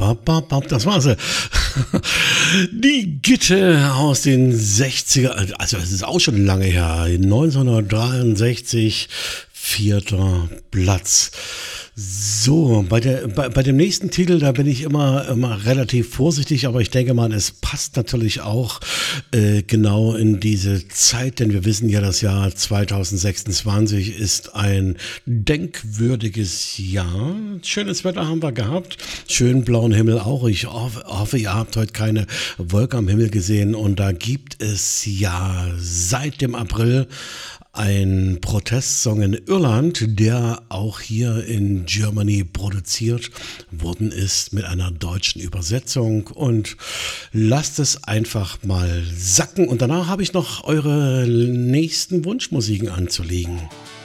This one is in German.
Das war sie. Die Gitte aus den 60er, also es ist auch schon lange her, 1963, vierter Platz. So, bei dem nächsten Titel, da bin ich immer relativ vorsichtig, aber ich denke mal, es passt natürlich auch genau in diese Zeit, denn wir wissen ja, das Jahr 2026 ist ein denkwürdiges Jahr. Schönes Wetter haben wir gehabt, schönen blauen Himmel auch. Ich hoffe, ihr habt heute keine Wolke am Himmel gesehen und da gibt es ja seit dem April ein Protestsong in Irland, der auch hier in Germany produziert worden ist mit einer deutschen Übersetzung. Und lasst es einfach mal sacken. Und danach habe ich noch eure nächsten Wunschmusiken anzulegen.